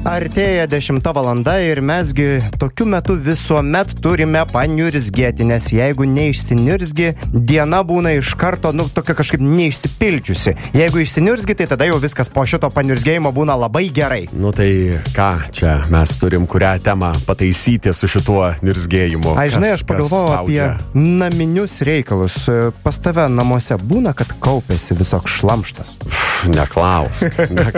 Artėja 10 valanda ir mesgi tokiu metu visuomet turime paniurzgėti, nes jeigu neišsiniurzgi, diena būna iš karto, tokia kažkaip neišsipildžiusi. Jeigu išsiniurzgi, tai tada jau viskas po šito paniurzgėjimo būna labai gerai. Tai ką čia mes turim, kurią temą pataisyti su šituo niurzgėjimu? Žinai, aš pagalvojau apie naminius reikalus. Pas tave namuose būna, kad kaupėsi visoks šlamštas? Neklausk.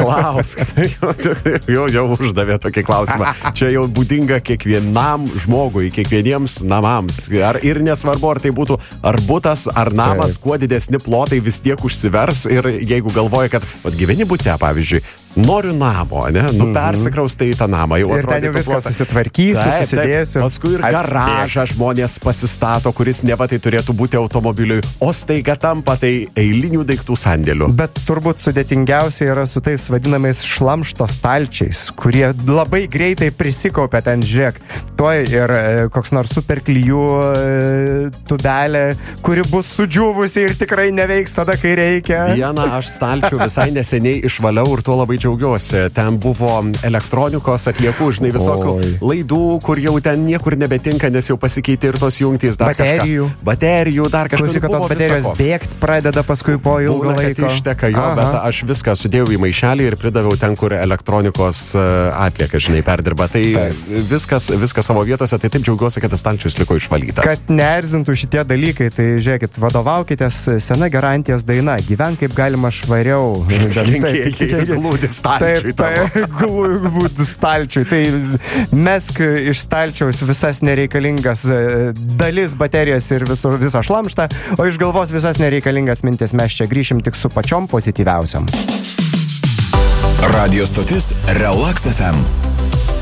Jau uždavė tokį klausimą. Čia jau būdinga kiekvienam žmogui, kiekvieniems namams. Ir nesvarbu, ar tai būtų ar butas, ar namas, kuo didesni plotai vis tiek užsivers. Ir jeigu galvoja, kad gyveni bute, pavyzdžiui, noriu namo, ne? Persikraustai į tą namą. Jau ir ten jau viskas susitvarkysiu, susidėsiu. Paskui ir garažą žmonės pasistato, kuris neva tai turėtų būti automobiliui, o staiga tampa tai eilinių daiktų sandėliu. Bet turbūt sudėtingiausia yra su tais vadinamais šlamšto stalčiais, kurie labai greitai prisikaupia ten, žiūrėk. Tuoj ir koks nors superklijų tubelė, kuri bus sudžiūvusi ir tikrai neveiks tada, kai reikia. Vieną aš stalčių visai neseniai išvaliau ir tuo labai džiaugiuosi. Ten buvo elektronikos atliekų, žinai, visokių laidų, kur jau ten niekur nebetinka, nes jau pasikeitė ir tos jungtys. Baterijų, dar kažkas. Klausyk, kad tos baterijos bėgt pradeda paskui po ilgo laiko. Išteka jo, bet aš viską sudėjau į maišelį ir pridaviau ten, kur elektronikos atlieka, žinai, perdirba. Tai viskas savo vietose, tai taip džiaugiuosi, kad tas stalčius liko išvalytas. Kad neerzintų šitie dalykai, tai žiūrėkit, vadovaukitės sena garantijos daina. Gyvenk kaip galima švariau. Glūdi stalčiui. Glūdi stalčiui. Tai mesk iš stalčiaus visas nereikalingas dalis, baterijas ir viso šlamštą, o iš galvos visas nereikalingas mintis. Mes čia grįšim tik su pačiom pozityviausiam. Radio stotis Relax FM.